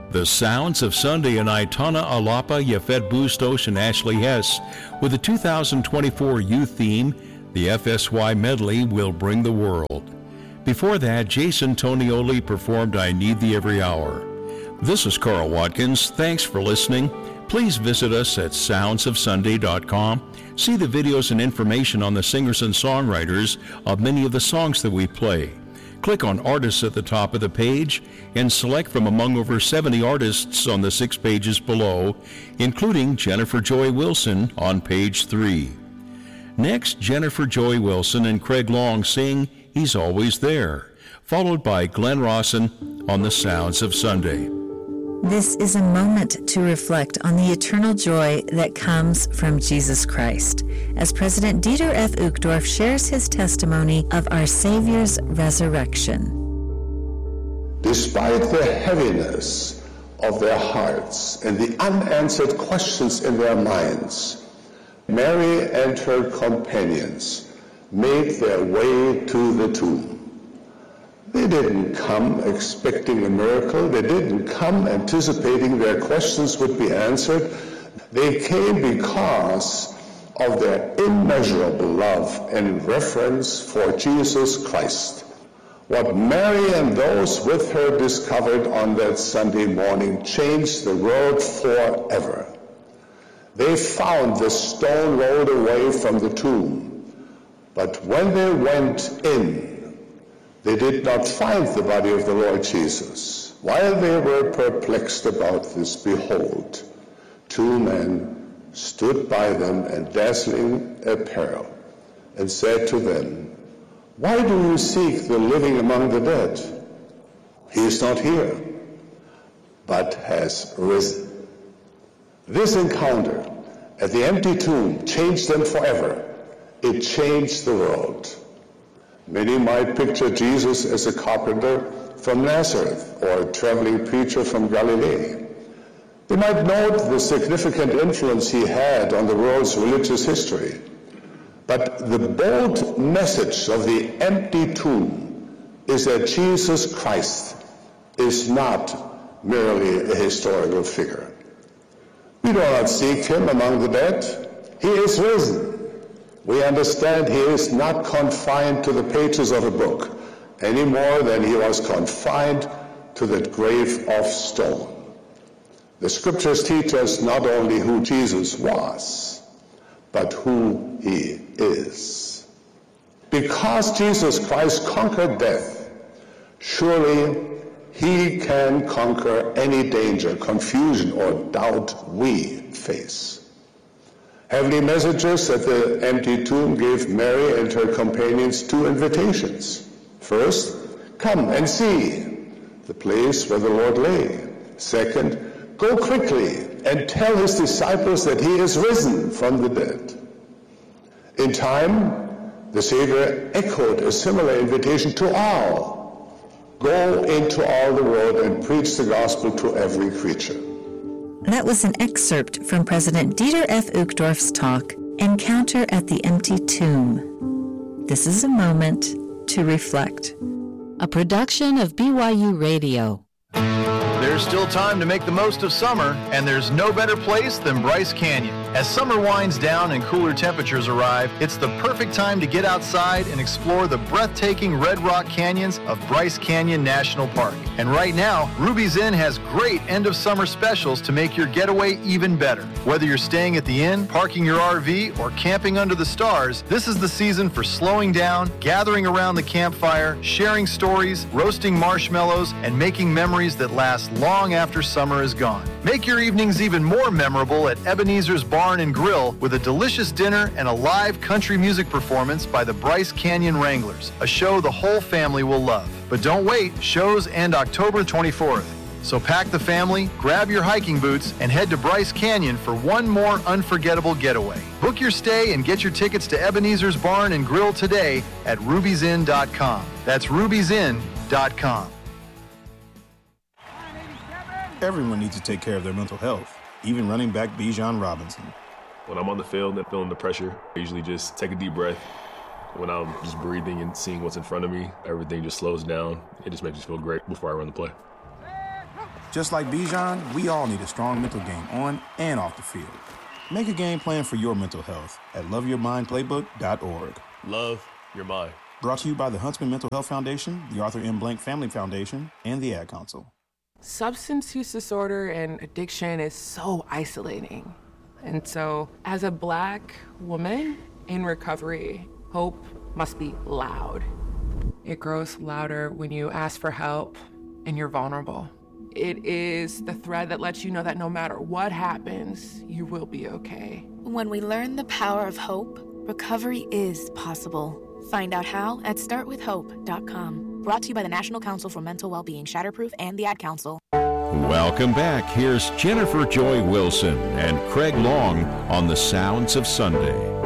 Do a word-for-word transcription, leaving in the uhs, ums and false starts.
The Sounds of Sunday in Aitana Alapa Yefet Bustos and Ashley Hess with the two thousand twenty-four youth theme, the F S Y medley Will Bring the World. Before that, Jason Tonioli performed I Need Thee Every Hour. This is Carl Watkins. Thanks for listening. Please visit us at sounds of sunday dot com. See the videos and information on the singers and songwriters of many of the songs that we play. Click on Artists at the top of the page and select from among over seventy artists on the six pages below, including Jennifer Joy Wilson on page three. Next, Jennifer Joy Wilson and Craig Long sing He's Always There, followed by Glenn Rawson on The Sounds of Sunday. This is a moment to reflect on the eternal joy that comes from Jesus Christ, as President Dieter F. Uchtdorf shares his testimony of our Savior's resurrection. Despite the heaviness of their hearts and the unanswered questions in their minds, Mary and her companions made their way to the tomb. They didn't come expecting a miracle. They didn't come anticipating their questions would be answered. They came because of their immeasurable love and reverence for Jesus Christ. What Mary and those with her discovered on that Sunday morning changed the world forever. They found the stone rolled away from the tomb, but when they went in, they did not find the body of the Lord Jesus. While they were perplexed about this, behold, two men stood by them in dazzling apparel and said to them, Why do you seek the living among the dead? He is not here, but has risen. This encounter at the empty tomb changed them forever. It changed the world. Many might picture Jesus as a carpenter from Nazareth or a traveling preacher from Galilee. They might note the significant influence he had on the world's religious history. But the bold message of the empty tomb is that Jesus Christ is not merely a historical figure. We do not seek him among the dead. He is risen. We understand he is not confined to the pages of a book any more than he was confined to that grave of stone. The scriptures teach us not only who Jesus was, but who he is. Because Jesus Christ conquered death, surely he can conquer any danger, confusion, or doubt we face. Heavenly messengers at the empty tomb gave Mary and her companions two invitations. First, come and see the place where the Lord lay. Second, go quickly and tell his disciples that he is risen from the dead. In time, the Savior echoed a similar invitation to all. Go into all the world and preach the gospel to every creature. That was an excerpt from President Dieter F. Uchtdorf's talk, Encounter at the Empty Tomb. This is a moment to reflect. A production of B Y U Radio. There's still time to make the most of summer, and there's no better place than Bryce Canyon. As summer winds down and cooler temperatures arrive, it's the perfect time to get outside and explore the breathtaking Red Rock Canyons of Bryce Canyon National Park. And right now, Ruby's Inn has great end-of-summer specials to make your getaway even better. Whether you're staying at the inn, parking your R V, or camping under the stars, this is the season for slowing down, gathering around the campfire, sharing stories, roasting marshmallows, and making memories that last long after summer is gone. Make your evenings even more memorable at Ebenezer's Barn and Grill with a delicious dinner and a live country music performance by the Bryce Canyon Wranglers, a show the whole family will love. But don't wait, shows end October twenty-fourth. So pack the family, grab your hiking boots, and head to Bryce Canyon for one more unforgettable getaway. Book your stay and get your tickets to Ebenezer's Barn and Grill today at rubies inn dot com. That's rubies inn dot com. Everyone needs to take care of their mental health, even running back Bijan Robinson. When I'm on the field and feeling the pressure, I usually just take a deep breath. When I'm just breathing and seeing what's in front of me, everything just slows down. It just makes me feel great before I run the play. Just like Bijan, we all need a strong mental game on and off the field. Make a game plan for your mental health at love your mind playbook dot org. Love your mind. Brought to you by the Huntsman Mental Health Foundation, the Arthur M. Blank Family Foundation, and the Ad Council. Substance use disorder and addiction is so isolating. And so, as a Black woman in recovery, hope must be loud. It grows louder when you ask for help and you're vulnerable. It is the thread that lets you know that no matter what happens, you will be okay. When we learn the power of hope, recovery is possible. Find out how at start with hope dot com. Brought to you by the National Council for Mental Wellbeing, Shatterproof, and the Ad Council. Welcome back. Here's Jennifer Joy Wilson and Craig Long on the Sounds of Sunday.